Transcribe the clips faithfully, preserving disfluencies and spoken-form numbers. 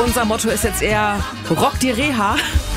unser Motto ist jetzt eher Rock die Reha.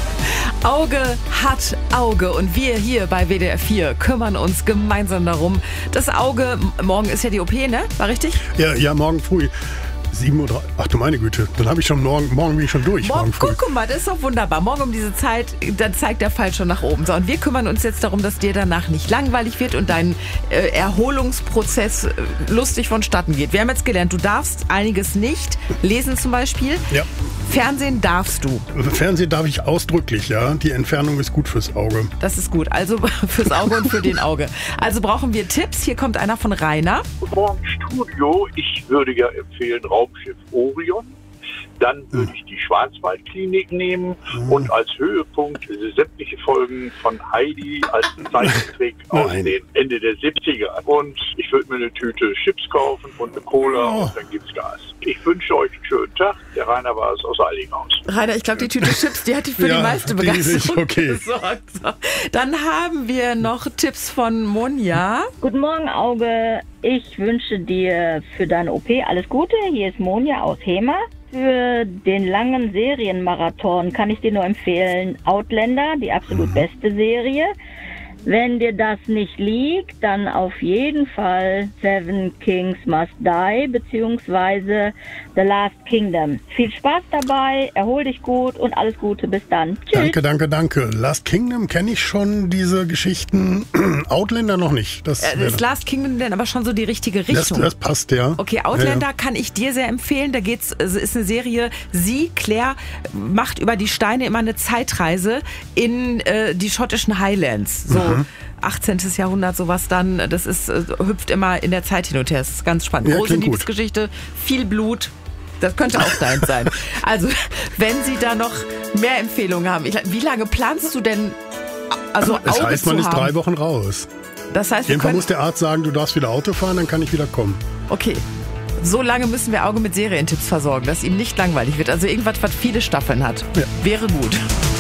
Auge hat Auge und wir hier bei W D R vier kümmern uns gemeinsam darum. Das Auge, morgen ist ja die O P, ne? War richtig? Ja, ja, morgen früh. sieben Uhr dreißig. Ach du meine Güte, dann habe ich schon morgen, morgen bin ich schon durch. Morgen, Morgen früh. guck mal, das ist doch wunderbar. Morgen um diese Zeit, dann zeigt der Pfeil schon nach oben. So, und wir kümmern uns jetzt darum, dass dir danach nicht langweilig wird und dein äh, Erholungsprozess äh, lustig vonstatten geht. Wir haben jetzt gelernt, du darfst einiges nicht lesen zum Beispiel. Ja. Fernsehen darfst du. Fernsehen darf ich ausdrücklich, ja. Die Entfernung ist gut fürs Auge. Das ist gut. Also fürs Auge und für den Auge. Also brauchen wir Tipps. Hier kommt einer von Rainer. Guten Morgen, Studio. Ich würde ja empfehlen Raumschiff Orion. Dann würde ich die Schwarzwaldklinik nehmen und als Höhepunkt sämtliche Folgen von Heidi als Zeichentrick aus Nein. dem Ende der siebziger. Und ich würde mir eine Tüte Chips kaufen und eine Cola Oh. und dann gibt's Gas. Ich wünsche euch einen schönen Tag. Der Rainer war es aus Eilinghaus. Rainer, ich glaube, die Tüte Chips, die hat die für Ja, die meiste die ist Begeisterung okay. gesorgt. So. Dann haben wir noch Tipps von Monja. Guten Morgen, Auge. Ich wünsche dir für deine O P alles Gute. Hier ist Monja aus Hema. Für den langen Serienmarathon kann ich dir nur empfehlen Outlander, die absolut beste Serie. Wenn dir das nicht liegt, dann auf jeden Fall Seven Kings Must Die beziehungsweise The Last Kingdom. Viel Spaß dabei, erhol dich gut und alles Gute. Bis dann. Tschüss. Danke, danke, danke. Last Kingdom kenne ich schon, diese Geschichten. Outlander noch nicht. Das, Äh, ist Last Kingdom denn aber schon so die richtige das, Richtung? das passt, ja. Okay, Outlander Ja, ja. kann ich dir sehr empfehlen. Da geht's, es ist eine Serie. Sie, Claire, macht über die Steine immer eine Zeitreise in äh, die schottischen Highlands. So Mhm. achtzehnten. Jahrhundert, sowas dann. Das ist, äh, hüpft immer in der Zeit hin und her. Das ist ganz spannend. Ja, Große klingt gut. Liebesgeschichte, viel Blut. Das könnte auch deins sein. Also, wenn Sie da noch mehr Empfehlungen haben. Ich, wie lange planst du denn, also Das Auge heißt, man zu ist haben? drei Wochen raus. Das heißt, wir Jedenfalls können, muss der Arzt sagen, du darfst wieder Auto fahren, dann kann ich wieder kommen. okay. So lange müssen wir Auge mit Serientipps versorgen, dass ihm nicht langweilig wird. Also irgendwas, was viele Staffeln hat. Ja. Wäre gut.